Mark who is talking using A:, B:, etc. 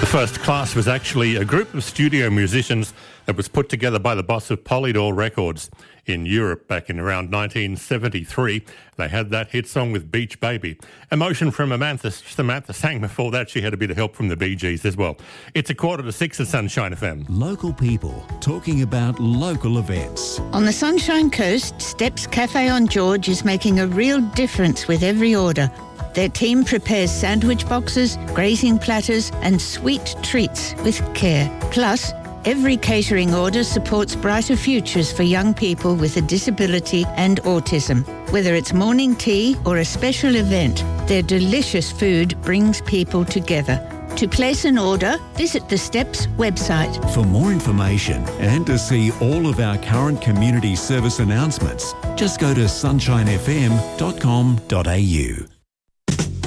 A: First Class was actually a group of studio musicians that was put together by the boss of Polydor Records in Europe back in around 1973. They had that hit song with Beach Baby. Emotion from Samantha sang before that. She had a bit of help from the Bee Gees as well. It's 5:45 at Sunshine FM.
B: Local people talking about local events.
C: On the Sunshine Coast, Steps Cafe on George is making a real difference with every order. Their team prepares sandwich boxes, grazing platters and sweet treats with care. Plus, every catering order supports brighter futures for young people with a disability and autism. Whether it's morning tea or a special event, their delicious food brings people together. To place an order, visit the Steps website.
B: For more information and to see all of our current community service announcements, just go to sunshinefm.com.au.